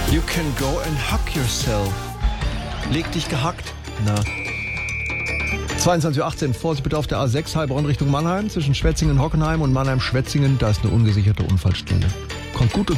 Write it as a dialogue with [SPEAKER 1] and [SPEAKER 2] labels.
[SPEAKER 1] You can go and hug yourself. Leg dich gehackt. Na. 22:18 Uhr. Vorsicht bitte auf der A6 Heilbronn Richtung Mannheim. Zwischen Schwetzingen-Hockenheim und Mannheim-Schwetzingen. Da ist eine ungesicherte Unfallstelle. Kommt gut